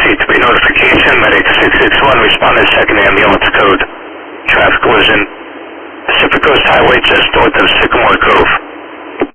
C3 notification, medic 661, responded, second ambulance code. Traffic collision, Pacific Coast Highway just north of Sycamore Cove.